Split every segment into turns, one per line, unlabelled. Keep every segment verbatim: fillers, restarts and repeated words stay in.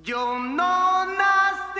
Yo no nací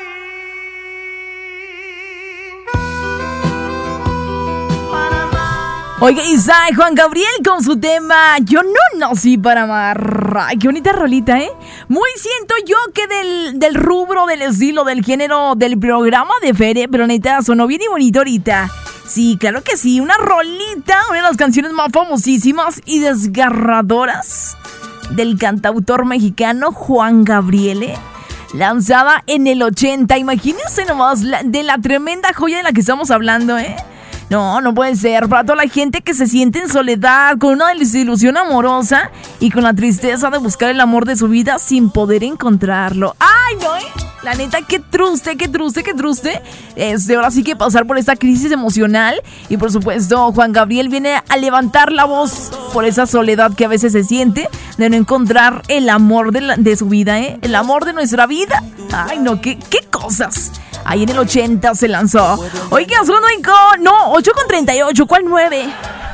para amar.
Oiga, Isai, Juan Gabriel con su tema Yo no nací para amar. Ay, qué bonita rolita, ¿eh? Muy siento yo que del, del rubro, del estilo, del género, del programa de Fere, pero neta, sonó bien y bonito ahorita. Sí, claro que sí, una rolita, una de las canciones más famosísimas y desgarradoras del cantautor mexicano Juan Gabriel, ¿eh? Lanzada en el ochenta, imagínense nomás la, de la tremenda joya de la que estamos hablando, ¿eh? No, no puede ser. Para toda la gente que se siente en soledad, con una desilusión amorosa y con la tristeza de buscar el amor de su vida sin poder encontrarlo. ¡Ay, no, eh! La neta, qué truste, qué truste, qué truste. Este, ahora sí que pasar por esta crisis emocional. Y por supuesto, Juan Gabriel viene a levantar la voz por esa soledad que a veces se siente de no encontrar el amor de, la, de su vida, ¿eh? El amor de nuestra vida. Ay, no, qué, qué cosas. Ahí en el ochenta se lanzó. Oiga, son con... No, ocho con treinta y ocho, ¿cuál nueve?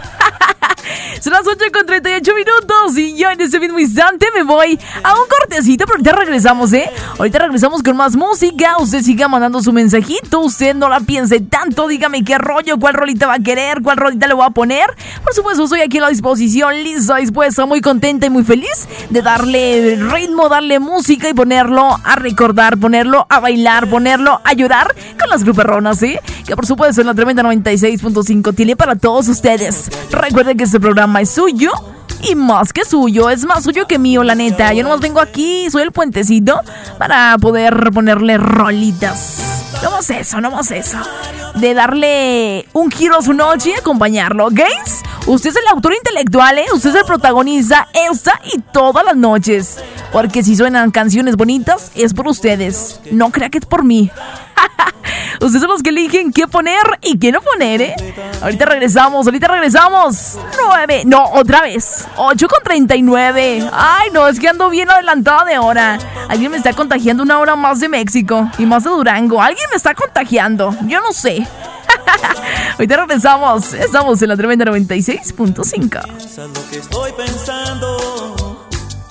Son las ocho con treinta y ocho minutos y yo en ese mismo instante me voy a un cortecito, pero ahorita regresamos, ¿eh? Ahorita regresamos con más música. Usted siga mandando su mensajito, usted no la piense tanto, dígame qué rollo, cuál rolita va a querer, cuál rolita le voy a poner. Por supuesto, estoy aquí a la disposición, lista, dispuesta, muy contenta y muy feliz de darle ritmo, darle música y ponerlo a recordar, ponerlo a bailar, ponerlo a llorar con las gruperronas, ¿sí? Que por supuesto en la tremenda noventa y seis punto cinco tiene para todos ustedes. Recuerden que este programa es suyo y más que suyo, es más suyo que mío, la neta. Yo nomás vengo aquí, soy el puentecito para poder ponerle rolitas. No más eso, no más eso. De darle un giro a su noche y acompañarlo, ¿ok? Usted es el autor intelectual, ¿eh? Usted es el protagonista esta y todas las noches. Porque si suenan canciones bonitas, es por ustedes. No crea que es por mí. Ustedes son los que eligen qué poner y qué no poner, ¿eh? Ahorita regresamos, ahorita regresamos. Nueve, no, otra vez. Ocho con treinta y nueve. Ay, no, es que ando bien adelantada de hora. Alguien me está contagiando una hora más de México y más de Durango. Alguien me está contagiando, yo no sé. Ahorita regresamos. Estamos en la tremenda noventa y seis punto cinco.
Lo que estoy pensando.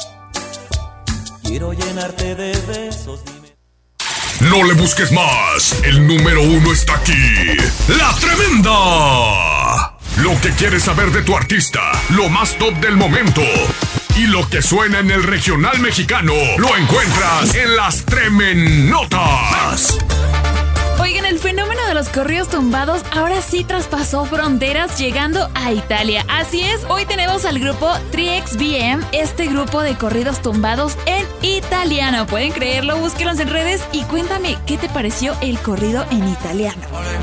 Quiero llenarte de besos.
No le busques más. El número uno está aquí. La Tremenda. Lo que quieres saber de tu artista, lo más top del momento y lo que suena en el regional mexicano, lo encuentras en las Tremenotas.
Oigan, el fenómeno de los corridos tumbados ahora sí traspasó fronteras llegando a Italia. Así es, hoy tenemos al grupo tres X B M, este grupo de corridos tumbados en italiano. ¿Pueden creerlo? Búsquenlos en redes y cuéntame qué te pareció el corrido en italiano.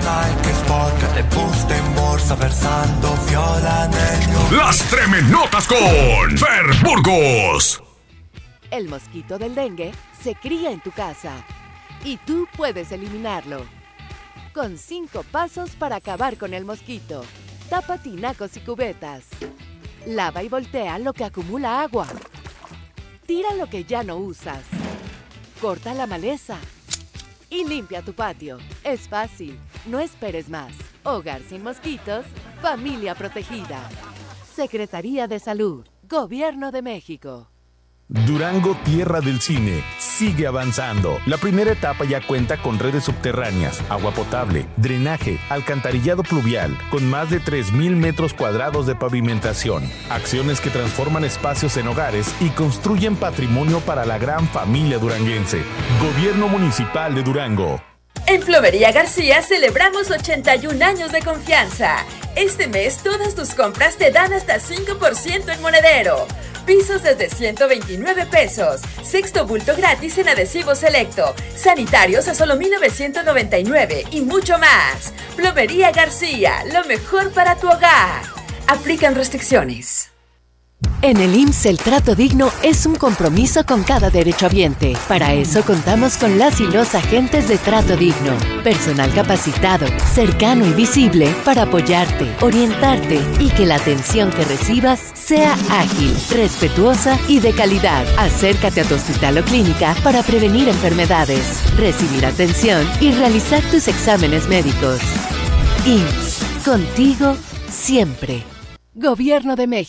Las Tremenotas con Fer Burgos.
El mosquito del dengue se cría en tu casa y tú puedes eliminarlo. Con cinco pasos para acabar con el mosquito. Tapa tinacos y cubetas. Lava y voltea lo que acumula agua. Tira lo que ya no usas. Corta la maleza. Y limpia tu patio. Es fácil, no esperes más. Hogar sin mosquitos, familia protegida. Secretaría de Salud, Gobierno de México.
Durango, tierra del cine, sigue avanzando. La primera etapa ya cuenta con redes subterráneas, agua potable, drenaje, alcantarillado pluvial, con más de tres mil metros cuadrados de pavimentación. Acciones que transforman espacios en hogares y construyen patrimonio para la gran familia duranguense. Gobierno Municipal de Durango.
En Plomería García celebramos ochenta y un años de confianza. Este mes todas tus compras te dan hasta cinco por ciento en monedero. Pisos desde ciento veintinueve pesos. Sexto bulto gratis en adhesivo selecto. Sanitarios a solo mil novecientos noventa y nueve y mucho más. Plomería García, lo mejor para tu hogar. Aplican restricciones.
En el I M S S el trato digno es un compromiso con cada derechohabiente. Para eso contamos con las y los agentes de trato digno. Personal capacitado, cercano y visible para apoyarte, orientarte y que la atención que recibas sea ágil, respetuosa y de calidad. Acércate a tu hospital o clínica para prevenir enfermedades, recibir atención y realizar tus exámenes médicos. I M S S, contigo siempre. Gobierno de México.